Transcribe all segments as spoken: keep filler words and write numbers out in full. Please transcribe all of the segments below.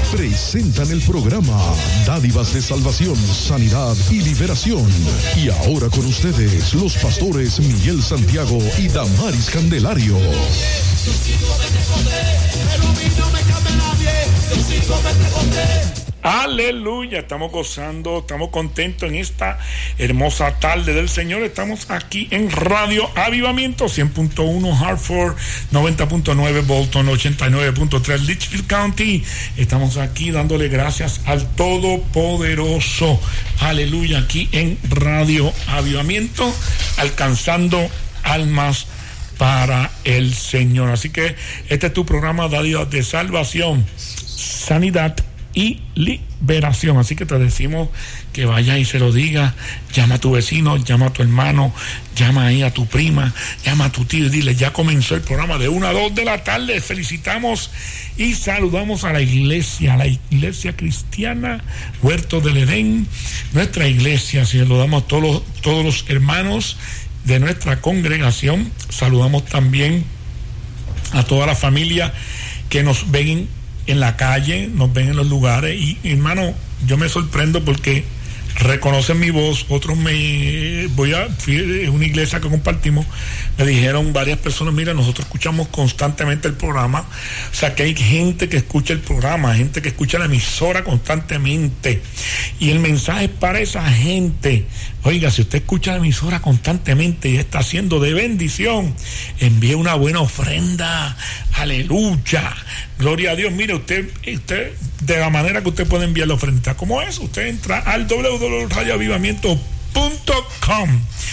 presentan el programa Dádivas de Salvación, Sanidad y Liberación. Y ahora con ustedes, los pastores Miguel Santiago y Damaris Candelario. Aleluya, estamos gozando, estamos contentos en esta hermosa tarde del Señor. Estamos aquí en Radio Avivamiento, cien punto uno Hartford, noventa punto nueve Bolton, ochenta y nueve punto tres Litchfield County. Estamos aquí dándole gracias al Todopoderoso. Aleluya, aquí en Radio Avivamiento, alcanzando almas para el Señor. Así que este es tu programa Dádivas de Salvación, Sanidad y Liberación. Así que te decimos que vaya y se lo diga. Llama a tu vecino, llama a tu hermano, llama ahí a tu prima, llama a tu tío y dile: ya comenzó el programa de una a dos de la tarde. Felicitamos y saludamos a la iglesia, a la iglesia cristiana Huerto del Edén, nuestra iglesia. Saludamos a todos los, todos los hermanos de nuestra congregación. Saludamos también a toda la familia que nos ven en la calle, nos ven en los lugares. Y hermano, yo me sorprendo porque reconocen mi voz. Otros me voy a fui a una iglesia que compartimos, me dijeron varias personas: mira, nosotros escuchamos constantemente el programa. O sea que hay gente que escucha el programa, gente que escucha la emisora constantemente, y el mensaje es para esa gente. Oiga, si usted escucha la emisora constantemente y está haciendo de bendición, envíe una buena ofrenda. Aleluya, gloria a Dios. Mire, usted, usted de la manera que usted puede enviar la ofrenda, ¿cómo es? Usted entra al doble u doble u doble u punto radio avivamiento punto com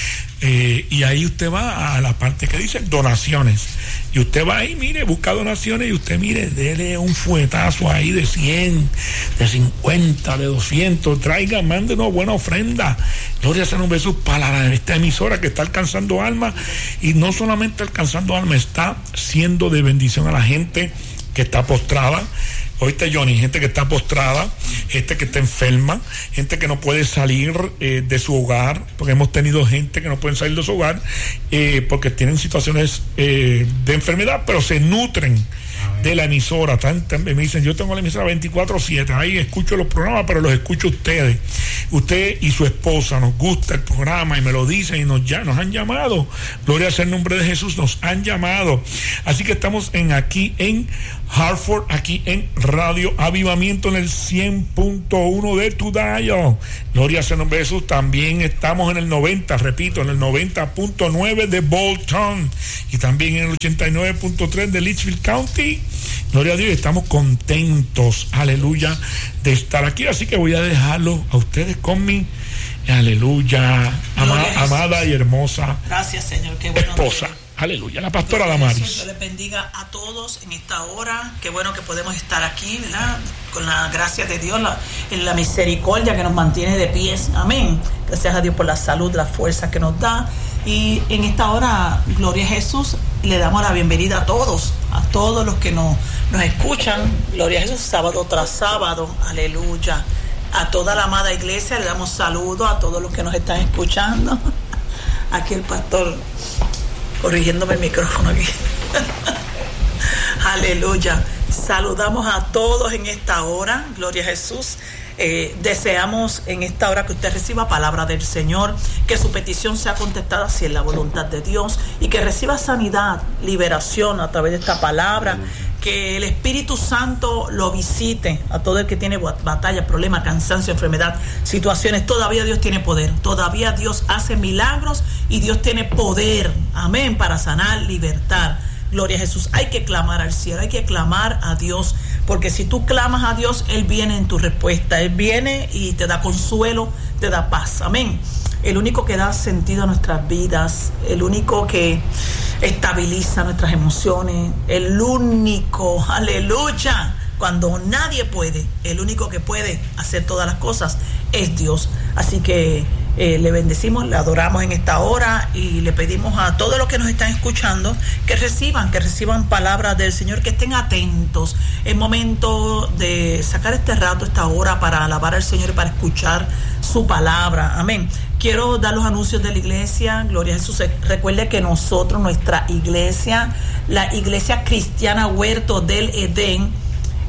eh, y ahí usted va a la parte que dice donaciones, y usted va ahí, mire, busca donaciones, y usted, mire, dele un fuetazo ahí de cien, de cincuenta, de doscientos, traiga, mande una buena ofrenda. Gloria sea nombre de Jesús para esta emisora que está alcanzando almas, y no solamente alcanzando almas, está siendo de bendición a la gente que está postrada. Oíste, Johnny, gente que está postrada, gente que está enferma, gente que no puede salir eh, de su hogar, porque hemos tenido gente que no puede salir de su hogar eh, porque tienen situaciones eh, de enfermedad, pero se nutren de la emisora. Tan, tan, me dicen: yo tengo la emisora veinticuatro siete, ahí escucho los programas, pero los escucho ustedes. Usted y su esposa nos gusta el programa y me lo dicen, y nos, ya, nos han llamado. Gloria sea el nombre de Jesús, nos han llamado. Así que estamos en aquí en Hartford, aquí en Radio Avivamiento, en el cien punto uno de tu dial. Gloria sea el nombre de Jesús. También estamos en el noventa, repito, en el noventa punto nueve de Bolton, y también en el ochenta y nueve punto tres de Litchfield County. Gloria a Dios, estamos contentos, aleluya, de estar aquí. Así que voy a dejarlo a ustedes con mi, aleluya, ama, amada y hermosa, gracias, Señor, qué bueno, esposa. Que... Aleluya, la pastora Damaris. Dios les bendiga a todos en esta hora. Qué bueno que podemos estar aquí, ¿verdad? Con la gracia de Dios, la, en la misericordia que nos mantiene de pies. Amén. Gracias a Dios por la salud, la fuerza que nos da. Y en esta hora, gloria a Jesús, le damos la bienvenida a todos, a todos los que nos, nos escuchan. Gloria a Jesús, sábado tras sábado. Aleluya. A toda la amada iglesia le damos saludos, a todos los que nos están escuchando. Aquí el pastor corrigiéndome el micrófono aquí. Aleluya. Saludamos a todos en esta hora. Gloria a Jesús. Eh, deseamos en esta hora que usted reciba palabra del Señor, que su petición sea contestada si es la voluntad de Dios, y que reciba sanidad, liberación a través de esta palabra. Que el Espíritu Santo lo visite a todo el que tiene batalla, problema, cansancio, enfermedad, situaciones. Todavía Dios tiene poder, todavía Dios hace milagros, y Dios tiene poder, amén, para sanar, libertar. Gloria a Jesús. Hay que clamar al cielo, hay que clamar a Dios, porque si tú clamas a Dios, Él viene en tu respuesta, Él viene y te da consuelo, te da paz, amén. El único que da sentido a nuestras vidas, el único que estabiliza nuestras emociones, el único, aleluya, cuando nadie puede, el único que puede hacer todas las cosas es Dios. Así que eh, le bendecimos, le adoramos en esta hora, y le pedimos a todos los que nos están escuchando que reciban, que reciban palabras del Señor, que estén atentos. Es momento de sacar este rato, esta hora, para alabar al Señor y para escuchar su palabra. Amén. Quiero dar los anuncios de la iglesia. Gloria a Jesús. Recuerde que nosotros, nuestra iglesia, la iglesia cristiana Huerto del Edén,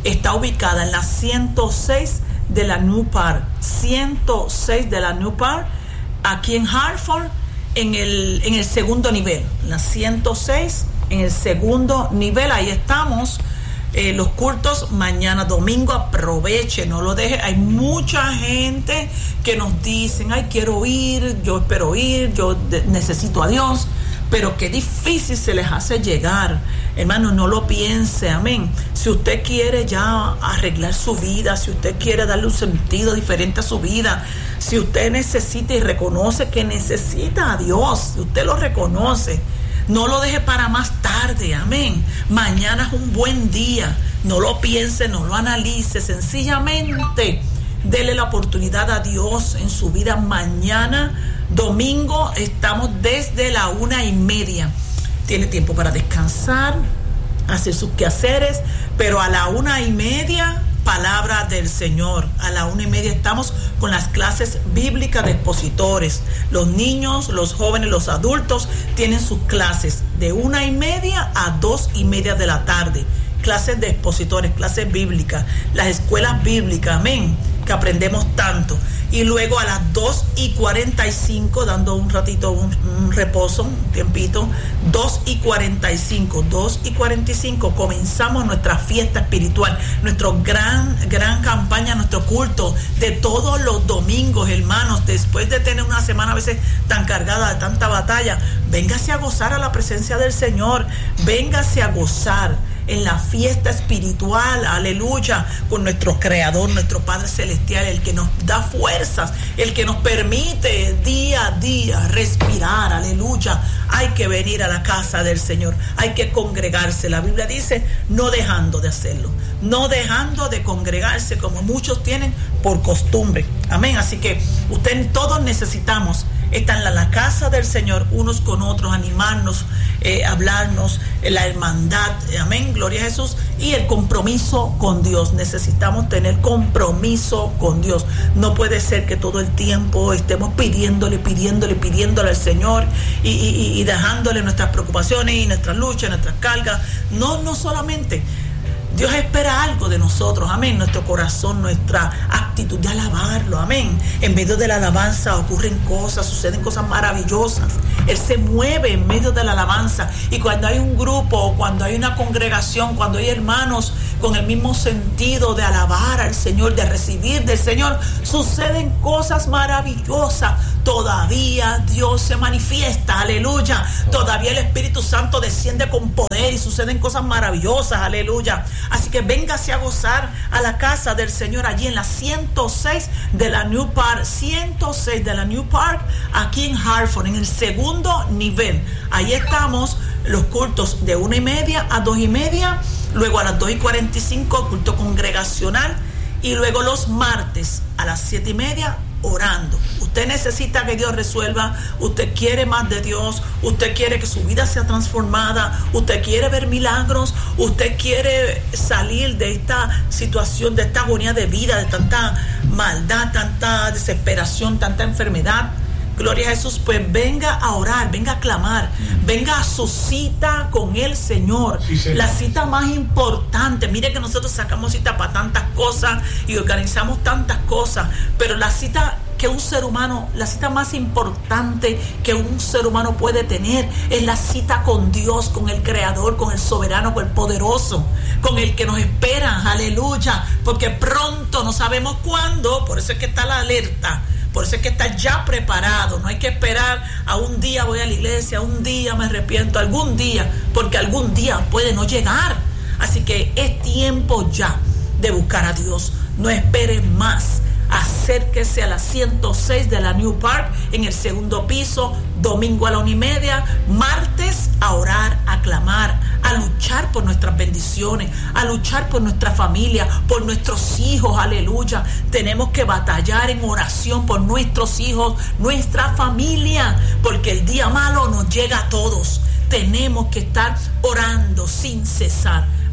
está ubicada en la ciento seis de la New Park, ciento seis de la New Park, aquí en Hartford, en el, en el segundo nivel, la ciento seis en el segundo nivel, ahí estamos. Eh, los cultos mañana domingo, aproveche, no lo deje. Hay mucha gente que nos dicen, ay, quiero ir, yo espero ir, yo de- necesito a Dios, pero qué difícil se les hace llegar. Hermano, no lo piense, amén. Si usted quiere ya arreglar su vida, si usted quiere darle un sentido diferente a su vida, si usted necesita y reconoce que necesita a Dios, si usted lo reconoce, no lo deje para más tarde, amén. Mañana es un buen día, no lo piense, no lo analice, sencillamente dele la oportunidad a Dios en su vida. Mañana domingo estamos desde la una y media. Tiene tiempo para descansar, hacer sus quehaceres, pero a la una y media, palabra del Señor. A la una y media estamos con las clases bíblicas de expositores. Los niños, los jóvenes, los adultos tienen sus clases de una y media a dos y media de la tarde. Clases de expositores, clases bíblicas, las escuelas bíblicas, amén, que aprendemos tanto. Y luego a las dos y cuarenta y cinco, dando un ratito, un, un reposo, un tiempito, dos y cuarenta y cinco, dos y cuarenta y cinco, comenzamos nuestra fiesta espiritual, nuestra gran, gran campaña, nuestro culto de todos los domingos, hermanos. Después de tener una semana a veces tan cargada de tanta batalla, véngase a gozar a la presencia del Señor, véngase a gozar en la fiesta espiritual, aleluya, con nuestro Creador, nuestro Padre Celestial, el que nos da fuerzas, el que nos permite día a día respirar, aleluya. Hay que venir a la casa del Señor, hay que congregarse. La Biblia dice, no dejando de hacerlo, no dejando de congregarse como muchos tienen por costumbre, amén. Así que ustedes todos necesitamos estar en la casa del Señor, unos con otros, animarnos, eh, hablarnos, eh, la hermandad, eh, amén, gloria a Jesús, y el compromiso con Dios. Necesitamos tener compromiso con Dios. No puede ser que todo el tiempo estemos pidiéndole, pidiéndole, pidiéndole al Señor y, y, y dejándole nuestras preocupaciones y nuestras luchas, nuestras cargas. No, no solamente. Dios espera algo de nosotros, amén, nuestro corazón, nuestra actitud de alabarlo, amén. En medio de la alabanza ocurren cosas, suceden cosas maravillosas. Él se mueve en medio de la alabanza, y cuando hay un grupo, cuando hay una congregación, cuando hay hermanos con el mismo sentido de alabar al Señor, de recibir del Señor, suceden cosas maravillosas. Todavía Dios se manifiesta, aleluya. Todavía el Espíritu Santo desciende con poder y suceden cosas maravillosas, aleluya. Así que véngase a gozar a la casa del Señor allí en la ciento seis de la New Park, ciento seis de la New Park, aquí en Hartford, en el segundo nivel. Ahí estamos, los cultos de una y media a dos y media, luego a las dos y cuarenta y cinco, culto congregacional, y luego los martes a las siete y media, orando. Usted necesita que Dios resuelva, usted quiere más de Dios, usted quiere que su vida sea transformada, usted quiere ver milagros, usted quiere salir de esta situación, de esta agonía de vida, de tanta maldad, tanta desesperación, tanta enfermedad. Gloria a Jesús, pues venga a orar, venga a clamar, venga a su cita con el Señor, sí, la cita más importante. Mire que nosotros sacamos cita para tantas cosas y organizamos tantas cosas, pero la cita que un ser humano, la cita más importante que un ser humano puede tener es la cita con Dios, con el Creador, con el Soberano, con el Poderoso, con el que nos espera, aleluya, porque pronto, no sabemos cuándo, por eso es que está la alerta. Por eso es que está ya preparado. No hay que esperar a un día voy a la iglesia, un día me arrepiento, algún día, porque algún día puede no llegar. Así que es tiempo ya de buscar a Dios. No esperes más. Acérquese a la ciento seis de la New Park en el segundo piso, domingo a la una y media, martes a orar, a clamar, a luchar por nuestras bendiciones, a luchar por nuestra familia, por nuestros hijos, aleluya. Tenemos que batallar en oración por nuestros hijos, nuestra familia, porque el día malo nos llega a todos. Tenemos que estar orando sin cesar.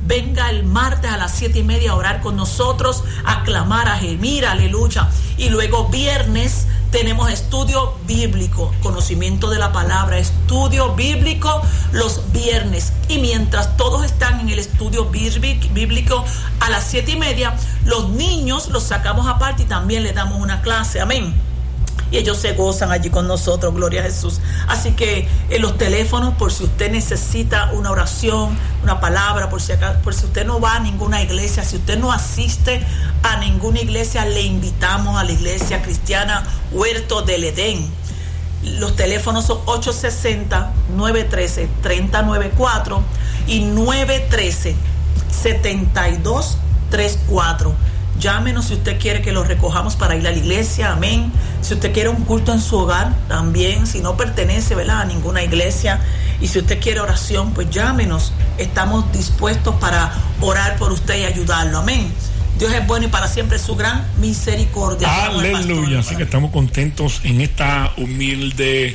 venga el martes a las siete y media a orar con nosotros, a clamar, a gemir, aleluya. Y luego viernes tenemos estudio bíblico, conocimiento de la palabra, estudio bíblico los viernes. Y mientras todos están en el estudio bíblico a las siete y media, los niños los sacamos aparte y también les damos una clase, amén. Y ellos se gozan allí con nosotros, gloria a Jesús. Así que en los teléfonos, por si usted necesita una oración, una palabra, por si acá, por si usted no va a ninguna iglesia, si usted no asiste a ninguna iglesia, le invitamos a la iglesia cristiana Huerto del Edén. Los teléfonos son ocho sesenta, nueve trece, treinta noventa y cuatro y nueve trece, setenta y dos treinta y cuatro. Llámenos si usted quiere que lo recojamos para ir a la iglesia, amén. Si usted quiere un culto en su hogar, también. Si no pertenece, ¿verdad?, a ninguna iglesia, y si usted quiere oración, pues llámenos. Estamos dispuestos para orar por usted y ayudarlo, amén. Dios es bueno y para siempre su gran misericordia. Aleluya. Así que estamos contentos en esta humilde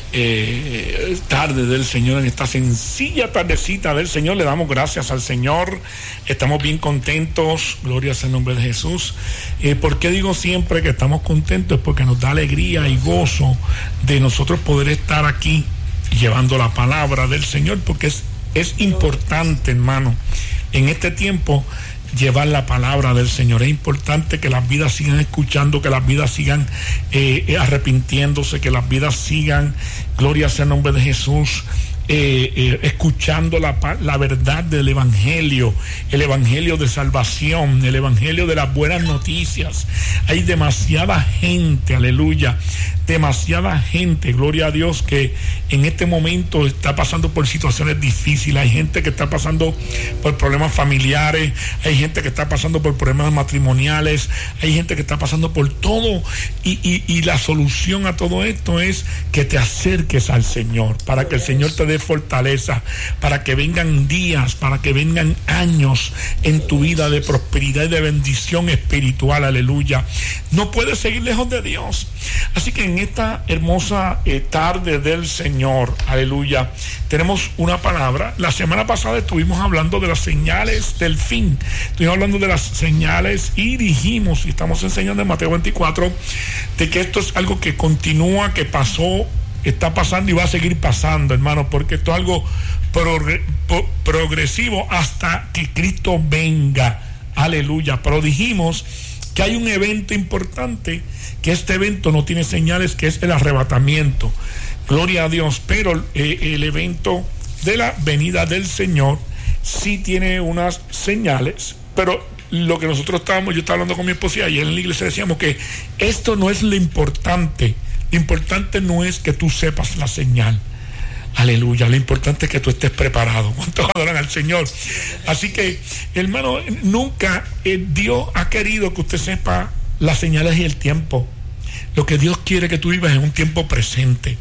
Eh, tarde del Señor, en esta sencilla tardecita del Señor. Le damos gracias al Señor, estamos bien contentos, gloria al nombre de Jesús. eh, ¿Por qué digo siempre que estamos contentos? Porque nos da alegría y gozo de nosotros poder estar aquí llevando la palabra del Señor, porque es, es importante, hermano, en este tiempo llevar la palabra del Señor. Es importante que las vidas sigan escuchando, que las vidas sigan eh, arrepintiéndose, que las vidas sigan, gloria sea el nombre de Jesús, eh, eh, escuchando la, la verdad del evangelio, el evangelio de salvación, el evangelio de las buenas noticias. Hay demasiada gente, aleluya, demasiada gente, gloria a Dios, que en este momento está pasando por situaciones difíciles. Hay gente que está pasando por problemas familiares, hay gente que está pasando por problemas matrimoniales, hay gente que está pasando por todo, y, y, y la solución a todo esto es que te acerques al Señor, para que el Señor te dé fortaleza, para que vengan días, para que vengan años en tu vida de prosperidad y de bendición espiritual, aleluya. No puedes seguir lejos de Dios. Así que en esta hermosa eh, tarde del Señor, aleluya, tenemos una palabra. La semana pasada estuvimos hablando de las señales del fin, estuvimos hablando de las señales y dijimos, y estamos enseñando en Mateo veinticuatro, de que esto es algo que continúa, que pasó, está pasando y va a seguir pasando, hermano, porque esto es algo progre- pro- progresivo hasta que Cristo venga, aleluya. Pero dijimos que hay un evento importante, que este evento no tiene señales, que es el arrebatamiento, gloria a Dios, pero eh, el evento de la venida del Señor sí tiene unas señales. Pero lo que nosotros estábamos, yo estaba hablando con mi esposa y ayer en la iglesia decíamos que esto no es lo importante. Lo importante no es que tú sepas la señal, aleluya, lo importante es que tú estés preparado. ¿Cuántos adoran al Señor? Así que, hermano, nunca eh, Dios ha querido que usted sepa las señales y el tiempo. Lo que Dios quiere que tú vivas es un tiempo presente.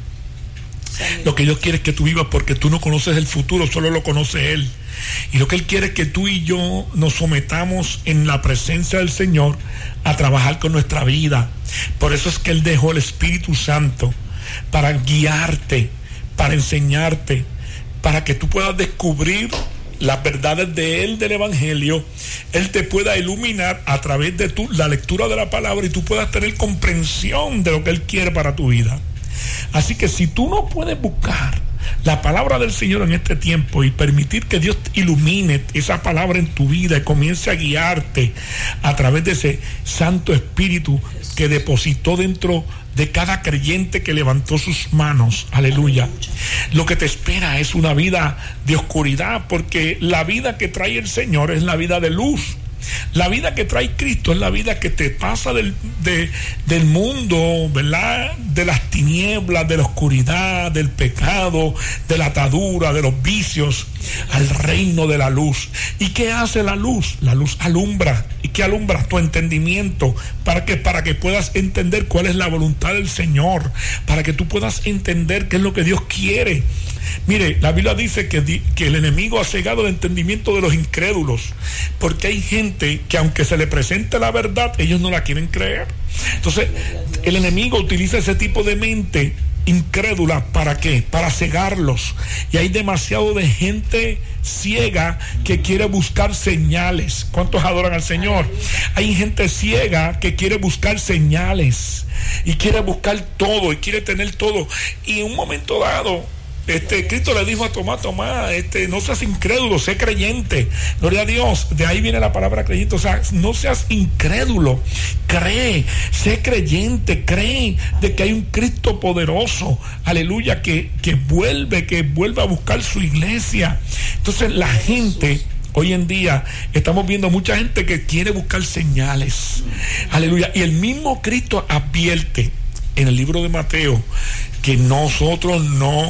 Lo que Dios quiere es que tú vivas, porque tú no conoces el futuro, solo lo conoce Él. Y lo que Él quiere es que tú y yo nos sometamos en la presencia del Señor a trabajar con nuestra vida. Por eso es que Él dejó el Espíritu Santo para guiarte, para enseñarte, para que tú puedas descubrir las verdades de Él, del Evangelio. Él te pueda iluminar a través de tu, la lectura de la palabra, y tú puedas tener comprensión de lo que Él quiere para tu vida. Así que si tú no puedes buscar la palabra del Señor en este tiempo y permitir que Dios ilumine esa palabra en tu vida y comience a guiarte a través de ese Santo Espíritu que depositó dentro de cada creyente que levantó sus manos, aleluya, lo que te espera es una vida de oscuridad, porque la vida que trae el Señor es la vida de luz. La vida que trae Cristo es la vida que te pasa del, de, del mundo, ¿verdad?, de las tinieblas, de la oscuridad, del pecado, de la atadura, de los vicios, al reino de la luz. ¿Y qué hace la luz? La luz alumbra. ¿Y qué alumbra? Tu entendimiento. ¿Para qué? Para que puedas entender cuál es la voluntad del Señor, para que tú puedas entender qué es lo que Dios quiere. Mire, la Biblia dice que, que el enemigo ha cegado el entendimiento de los incrédulos, porque hay gente que aunque se le presente la verdad, ellos no la quieren creer. Entonces el enemigo utiliza ese tipo de mente incrédula. ¿Para qué? Para cegarlos. Y hay demasiado de gente ciega que quiere buscar señales. ¿Cuántos adoran al Señor? Hay gente ciega que quiere buscar señales y quiere buscar todo y quiere tener todo. Y en un momento dado, Este, Cristo le dijo a Tomás, Tomás, este, no seas incrédulo, sé creyente. Gloria a Dios, de ahí viene la palabra creyente. O sea, no seas incrédulo, cree, sé creyente, cree de que hay un Cristo poderoso, aleluya, que, que vuelve, que vuelve a buscar su iglesia. Entonces la gente, hoy en día estamos viendo mucha gente que quiere buscar señales, aleluya, y el mismo Cristo advierte en el libro de Mateo que nosotros no,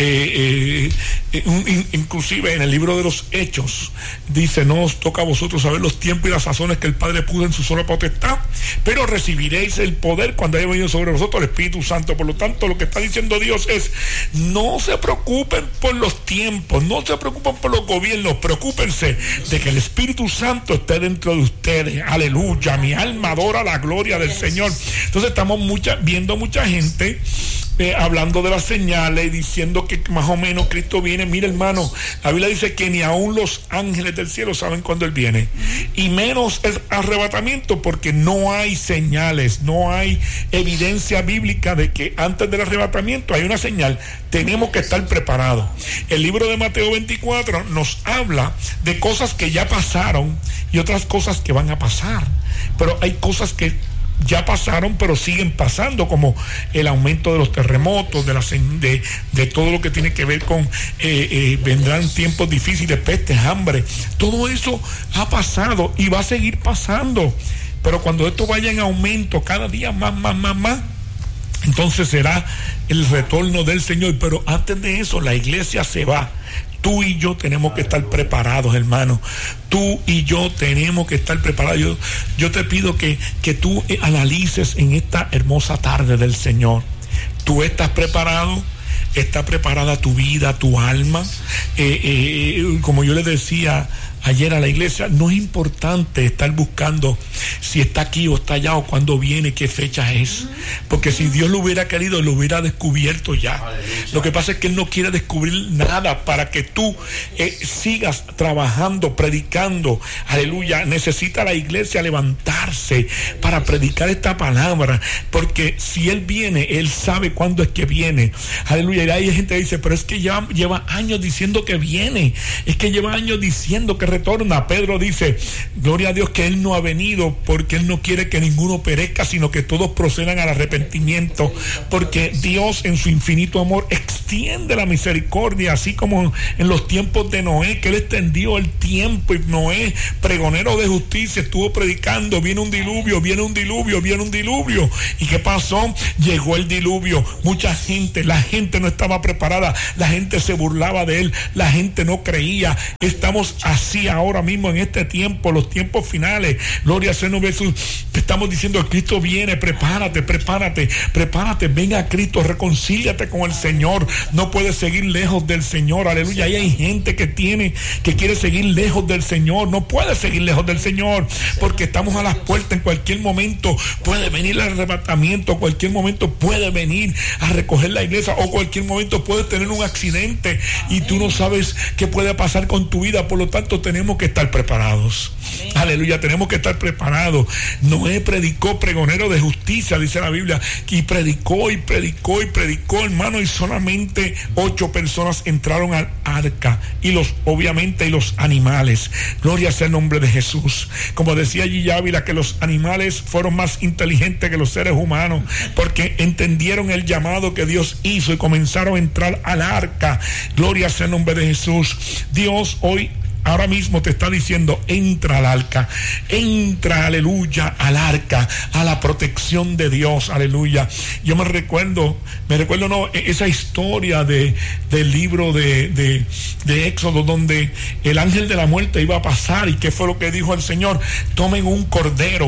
eh, eh, in, inclusive en el libro de los Hechos, dice, no os toca a vosotros saber los tiempos y las sazones que el Padre puso en su sola potestad, pero recibiréis el poder cuando haya venido sobre vosotros el Espíritu Santo. Por lo tanto, lo que está diciendo Dios es, no se preocupen por los tiempos, no se preocupen por los gobiernos, preocúpense de que el Espíritu Santo esté dentro de ustedes. Aleluya, mi alma adora la gloria del Señor. Entonces estamos mucha, viendo mucha gente Eh, hablando de las señales y diciendo que más o menos Cristo viene. Mira, hermano, la Biblia dice que ni aún los ángeles del cielo saben cuándo Él viene, y menos el arrebatamiento, porque no hay señales, no hay evidencia bíblica de que antes del arrebatamiento hay una señal. Tenemos que estar preparados. El libro de Mateo veinticuatro nos habla de cosas que ya pasaron y otras cosas que van a pasar, pero hay cosas que ya pasaron pero siguen pasando, como el aumento de los terremotos, de, la, de, de todo lo que tiene que ver con eh, eh, vendrán tiempos difíciles, pestes, hambre. Todo eso ha pasado y va a seguir pasando, pero cuando esto vaya en aumento cada día más, más, más, más, entonces será el retorno del Señor. Pero antes de eso la iglesia se va. Tú y yo tenemos que estar preparados, hermano. Tú y yo tenemos que estar preparados. Yo, yo te pido que, que tú analices en esta hermosa tarde del Señor. ¿Tú estás preparado? ¿Está preparada tu vida, tu alma? Eh, eh, como yo les decía ayer a la iglesia, no es importante estar buscando si está aquí o está allá o cuándo viene, qué fecha es, porque si Dios lo hubiera querido, lo hubiera descubierto ya. Lo que pasa es que Él no quiere descubrir nada para que tú eh, sigas trabajando, predicando. Aleluya. Necesita la iglesia levantarse para predicar esta palabra, porque si Él viene, Él sabe cuándo es que viene. Aleluya. Y hay gente que dice, pero es que ya lleva años diciendo que viene, es que lleva años diciendo que retorna. Pedro dice, gloria a Dios que Él no ha venido porque Él no quiere que ninguno perezca, sino que todos procedan al arrepentimiento, porque Dios en su infinito amor extiende la misericordia, así como en los tiempos de Noé, que Él extendió el tiempo, y Noé, pregonero de justicia, estuvo predicando, viene un diluvio, viene un diluvio, viene un diluvio. ¿Y qué pasó? Llegó el diluvio. Mucha gente, la gente no estaba preparada, la gente se burlaba de Él, la gente no creía. Estamos así ahora mismo en este tiempo, los tiempos finales. Gloria al Señor Jesús. Te estamos diciendo, Cristo viene, prepárate, prepárate, prepárate, ven a Cristo, reconcíliate con el Señor. No puedes seguir lejos del Señor. Aleluya. Ahí hay gente que tiene, que quiere seguir lejos del Señor. No puede seguir lejos del Señor, porque estamos a las puertas. En cualquier momento puede venir el arrebatamiento, cualquier momento puede venir a recoger la iglesia, o cualquier momento puedes tener un accidente y tú no sabes qué puede pasar con tu vida. Por lo tanto, tenemos que estar preparados. Amén. Aleluya, tenemos que estar preparados. Noé predicó, pregonero de justicia, dice la Biblia, y predicó y predicó y predicó, hermano, y solamente ocho personas entraron al arca, y los, obviamente, y los animales. Gloria sea el nombre de Jesús. Como decía G. Ávila, que los animales fueron más inteligentes que los seres humanos, porque entendieron el llamado que Dios hizo y comenzaron a entrar al arca. Gloria sea el nombre de Jesús. Dios hoy, ahora mismo te está diciendo, entra al arca, entra, aleluya, al arca, a la protección de Dios, aleluya. Yo me recuerdo, me recuerdo no, esa historia de, del libro de, de, de Éxodo, donde el ángel de la muerte iba a pasar, y qué fue lo que dijo el Señor: tomen un cordero,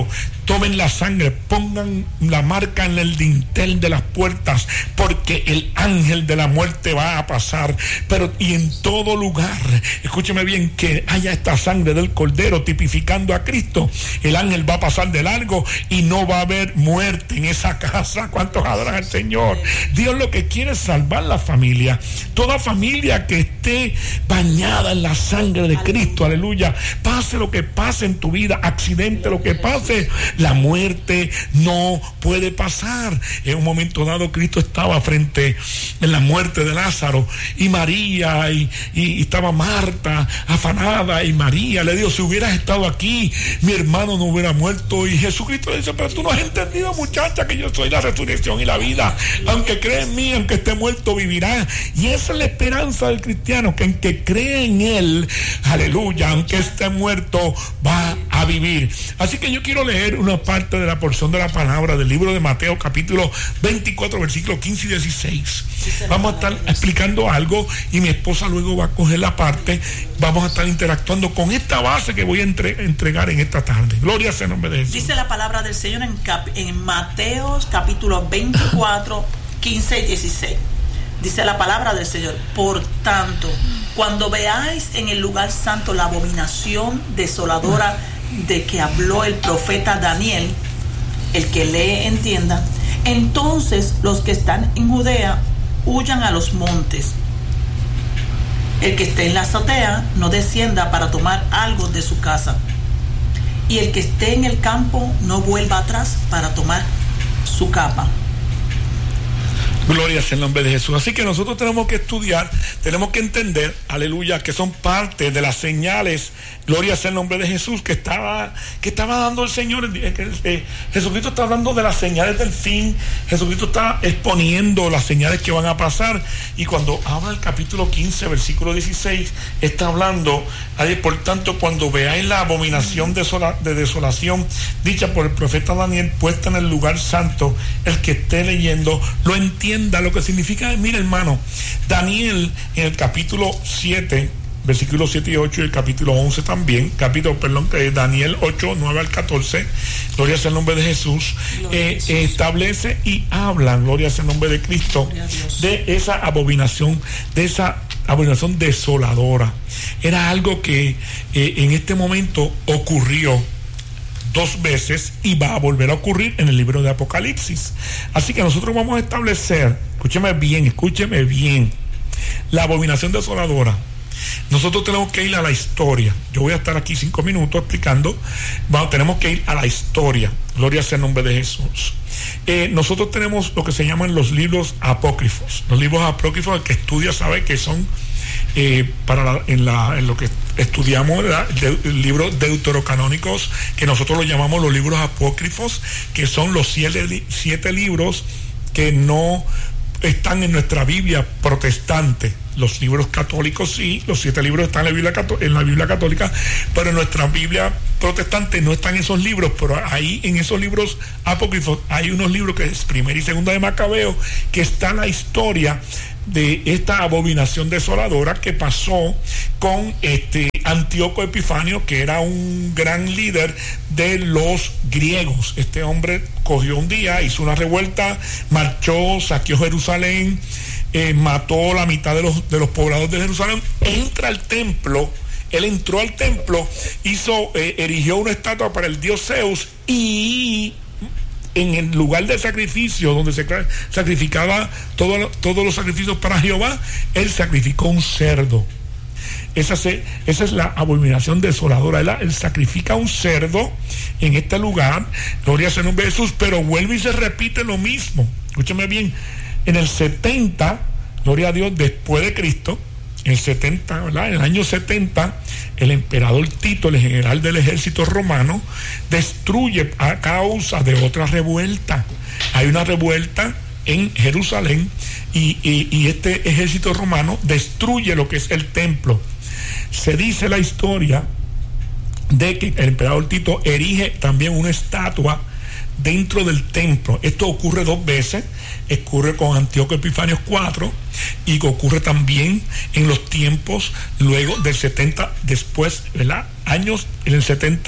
tomen la sangre, pongan la marca en el dintel de las puertas, porque el ángel de la muerte va a pasar. Pero y en todo lugar, escúcheme bien, que haya esta sangre del Cordero tipificando a Cristo, el ángel va a pasar de largo y no va a haber muerte en esa casa. ¿Cuántos adoran al Señor? Dios lo que quiere es salvar la familia. Toda familia que esté bañada en la sangre de Cristo, aleluya, pase lo que pase en tu vida, accidente, lo que pase, la muerte no puede pasar. En un momento dado Cristo estaba frente en la muerte de Lázaro y María y, y, y estaba Marta afanada, y María le dijo: si hubieras estado aquí, mi hermano no hubiera muerto. Y Jesucristo le dice: pero tú no has entendido, muchacha, que yo soy la resurrección y la vida. Aunque cree en mí, aunque esté muerto, vivirá. Y esa es la esperanza del cristiano, que en que cree en él, aleluya, aunque esté muerto, va a vivir. Así que yo quiero leer una parte de la porción de la palabra del libro de Mateo, capítulo veinticuatro, versículos quince y dieciséis. Vamos a estar explicando algo y mi esposa luego va a coger la parte. Vamos a estar interactuando con esta base que voy a entre, entregar en esta tarde. Gloria sea el nombre de Jesús. Dice la palabra del Señor en, cap, en Mateo capítulo veinticuatro, quince y dieciséis. Dice la palabra del Señor: por tanto, cuando veáis en el lugar santo la abominación desoladora de que habló el profeta Daniel, el que lee entienda, entonces los que están en Judea huyan a los montes. El que esté en la azotea no descienda para tomar algo de su casa, y el que esté en el campo no vuelva atrás para tomar su capa. Gloria sea el nombre de Jesús. Así que nosotros tenemos que estudiar, tenemos que entender, aleluya, que son parte de las señales, gloria sea el nombre de Jesús, que estaba, que estaba dando el Señor. Eh, Jesucristo está hablando de las señales del fin. Jesucristo está exponiendo las señales que van a pasar. Y cuando habla el capítulo quince, versículo dieciséis, está hablando, ahí, por tanto, cuando veáis la abominación de, sola, de desolación dicha por el profeta Daniel, puesta en el lugar santo, el que esté leyendo lo entiende. Lo que significa, mira hermano, Daniel en el capítulo siete, versículos siete y ocho, y el capítulo once también, capítulo, perdón, eh, Daniel ocho, nueve al catorce, gloria sea el nombre de Jesús, eh, Jesús. Eh, establece y habla, gloria sea el nombre de Cristo, de esa abominación, de esa abominación desoladora. Era algo que eh, en este momento ocurrió dos veces y va a volver a ocurrir en el libro de Apocalipsis. Así que nosotros vamos a establecer, escúcheme bien, escúcheme bien, la abominación desoladora. Nosotros tenemos que ir a la historia. Yo voy a estar aquí cinco minutos explicando. Vamos, tenemos que ir a la historia. Gloria sea el nombre de Jesús. Eh, nosotros tenemos lo que se llaman los libros apócrifos. Los libros apócrifos, el que estudia sabe que son Eh, para la, en, la, en lo que estudiamos, ¿verdad? De, el libro deuterocanónicos, que nosotros lo llamamos los libros apócrifos, que son los siete, siete libros que no están en nuestra Biblia protestante. Los libros católicos sí, los siete libros están en la Biblia, en la Biblia católica, pero en nuestra Biblia protestante no están esos libros. Pero ahí en esos libros apócrifos hay unos libros que es Primera y Segunda de Macabeo, que está la historia de esta abominación desoladora que pasó con este Antíoco Epifanio, que era un gran líder de los griegos. Este hombre cogió un día, hizo una revuelta, marchó, saqueó Jerusalén, eh, mató la mitad de los, de los pobladores de Jerusalén, entra al templo. Él entró al templo, hizo, eh, erigió una estatua para el dios Zeus, y en el lugar de sacrificio donde se sacrificaba todo, todos los sacrificios para Jehová, él sacrificó un cerdo. Esa, se, esa es la abominación desoladora. Él, él sacrifica un cerdo en este lugar, gloria sea el nombre de Jesús, pero vuelve y se repite lo mismo. Escúchame bien, en el setenta, gloria a Dios, después de Cristo, en el setenta, ¿verdad? En el año setenta, el emperador Tito, el general del ejército romano, destruye a causa de otra revuelta. Hay una revuelta en Jerusalén y, y, y este ejército romano destruye lo que es el templo. Se dice la historia de que el emperador Tito erige también una estatua dentro del templo. Esto ocurre dos veces. Ocurre con Antíoco Epifanio cuatro y ocurre también en los tiempos luego del setenta, después, ¿verdad? Años en el setenta,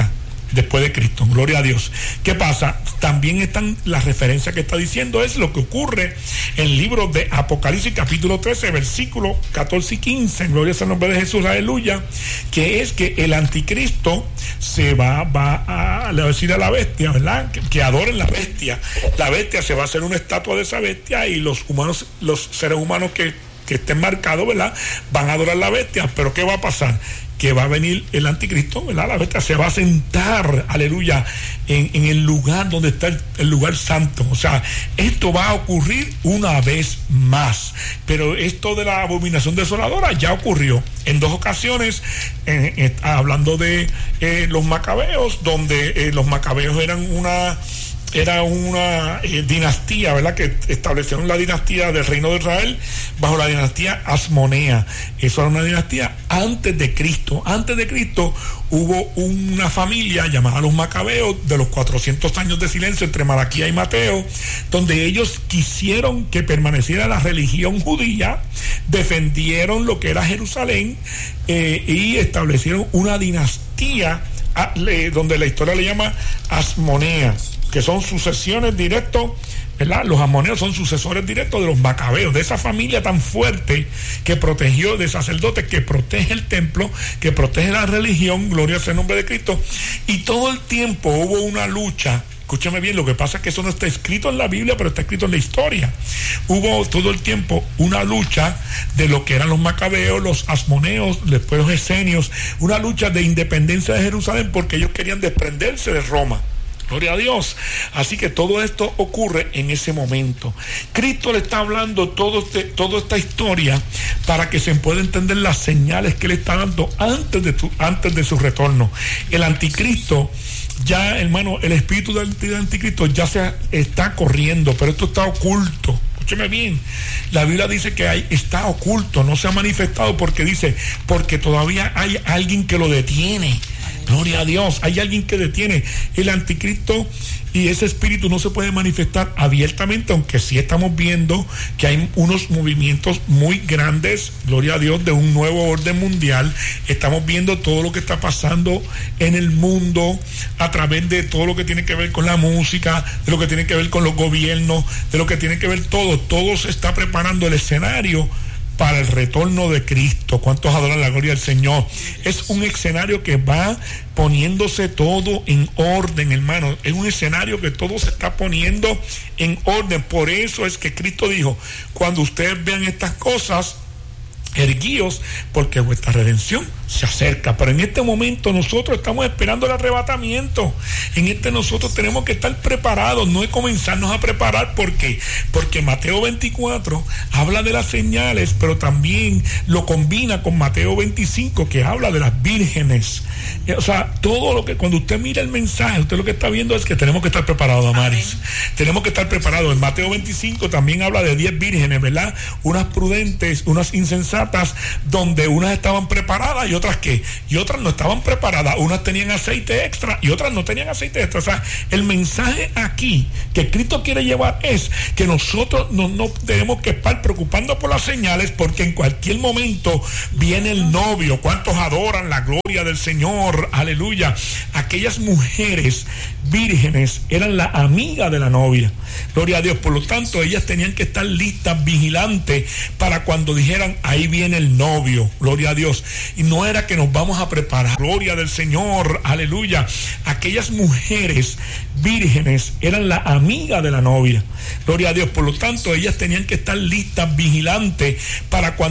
después de Cristo. Gloria a Dios. ¿Qué pasa? También están las referencias que está diciendo, es lo que ocurre en el libro de Apocalipsis capítulo trece, versículos catorce y quince. Gloria al nombre de Jesús, aleluya. Que es que el anticristo se va, va a, le va a decir a la bestia, ¿verdad? Que, que adoren la bestia. La bestia se va a hacer una estatua de esa bestia y los humanos, los seres humanos que, que estén marcados, ¿verdad? Van a adorar la bestia. Pero ¿qué va a pasar? Que va a venir el anticristo, ¿verdad? La bestia se va a sentar, aleluya, en, en el lugar donde está el, el lugar santo. O sea, esto va a ocurrir una vez más. Pero esto de la abominación desoladora ya ocurrió en dos ocasiones, eh, eh, hablando de eh, los macabeos, donde eh, los macabeos eran una... era una eh, dinastía, ¿verdad? Que establecieron la dinastía del reino de Israel bajo la dinastía Asmonea. Eso era una dinastía antes de Cristo. Antes de Cristo hubo una familia llamada los Macabeos, de los cuatrocientos años de silencio entre Malaquía y Mateo, donde ellos quisieron que permaneciera la religión judía, defendieron lo que era Jerusalén eh, y establecieron una dinastía a, le, donde la historia le llama Asmonea, que son sucesiones directos, ¿verdad? Los asmoneos son sucesores directos de los macabeos, de esa familia tan fuerte que protegió, de sacerdotes que protege el templo, que protege la religión, gloria sea el nombre de Cristo. Y todo el tiempo hubo una lucha. Escúchame bien, lo que pasa es que eso no está escrito en la Biblia, pero está escrito en la historia. Hubo todo el tiempo una lucha de lo que eran los macabeos, los asmoneos, después los esenios, una lucha de independencia de Jerusalén porque ellos querían desprenderse de Roma. Gloria a Dios. Así que todo esto ocurre en ese momento. Cristo le está hablando todo este, toda esta historia para que se pueda entender las señales que le está dando antes de, tu, antes de su retorno. El anticristo, ya hermano, el espíritu del, del anticristo ya se está corriendo, pero esto está oculto. Escúcheme bien, la Biblia dice que hay, está oculto, no se ha manifestado porque dice, porque todavía hay alguien que lo detiene. Gloria a Dios, hay alguien que detiene el anticristo y ese espíritu no se puede manifestar abiertamente, aunque sí estamos viendo que hay unos movimientos muy grandes, gloria a Dios, de un nuevo orden mundial. Estamos viendo todo lo que está pasando en el mundo a través de todo lo que tiene que ver con la música, de lo que tiene que ver con los gobiernos, de lo que tiene que ver todo, todo se está preparando el escenario para el retorno de Cristo. ¿Cuántos adoran la gloria del Señor? Es un escenario que va poniéndose todo en orden, hermano. Es un escenario que todo se está poniendo en orden. Por eso es que Cristo dijo, cuando ustedes vean estas cosas, erguíos, porque vuestra redención se acerca. Pero en este momento nosotros estamos esperando el arrebatamiento. En este nosotros tenemos que estar preparados, no es comenzarnos a preparar. ¿Por qué? Porque Mateo veinticuatro habla de las señales, pero también lo combina con Mateo veinticinco, que habla de las vírgenes. O sea, todo lo que, cuando usted mira el mensaje, usted lo que está viendo es que tenemos que estar preparados, Damaris. Amén. Tenemos que estar preparados. En Mateo veinticinco también habla de diez vírgenes, ¿verdad? Unas prudentes, unas insensatas, donde unas estaban preparadas y otras que, y otras no estaban preparadas. Unas tenían aceite extra y otras no tenían aceite extra. O sea, el mensaje aquí que Cristo quiere llevar es que nosotros no, no tenemos que estar preocupando por las señales, porque en cualquier momento viene el novio. ¿Cuántos adoran la gloria del Señor? Aleluya. Aquellas mujeres vírgenes eran la amiga de la novia. Gloria a Dios. Por lo tanto, ellas tenían que estar listas, vigilantes, para cuando dijeran, ahí viene el novio. Gloria a Dios. Y no era que nos vamos a preparar. Gloria del Señor. Aleluya. Aquellas mujeres vírgenes eran la amiga de la novia. Gloria a Dios. Por lo tanto, ellas tenían que estar listas, vigilantes, para cuando